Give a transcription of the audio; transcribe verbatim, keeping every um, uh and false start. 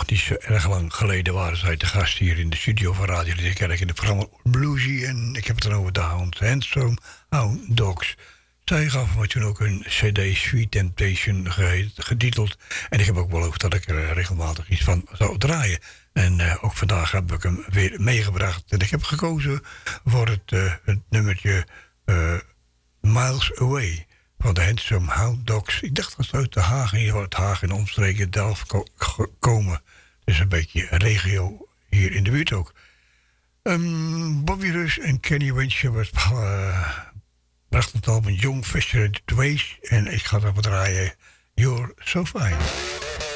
nog niet zo erg lang geleden waren zij te gast hier in de studio van Radio de Kerk in het programma Bluesy. En ik heb het dan over de Hound Handsome Hound Dogs. Zij gaven me toen ook een cd, Sweet Temptation, getiteld. En ik heb ook beloofd dat ik er regelmatig iets van zou draaien. En uh, ook vandaag heb ik hem weer meegebracht. En ik heb gekozen voor het, uh, het nummertje uh, Miles Away van de Handsome Hound Dogs. Ik dacht dat ze uit de Haag, in ieder geval uit Haag en omstreken Delft ko- komen. Dus een beetje regio hier in de buurt ook. Um, Bobby Rush en Kenny Winchester uh, brachten het album Young Fisher and the Ways. En ik ga dat draaien. You're So Fine.